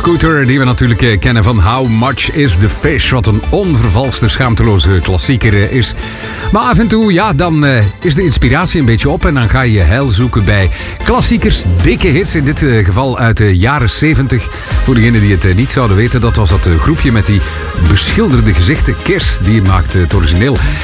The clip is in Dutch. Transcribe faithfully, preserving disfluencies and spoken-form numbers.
Scooter, die we natuurlijk uh, kennen van How Much Is The Fish, wat een onvervalste, schaamteloze klassieker uh, is. Maar af en toe, ja, dan uh, is de inspiratie een beetje op en dan ga je heil zoeken bij klassiekers, dikke hits, in dit uh, geval uit de jaren zeventig. Voor degenen die het uh, niet zouden weten, dat was dat uh, groepje met die beschilderde gezichten. Kiss, die maakte het origineel.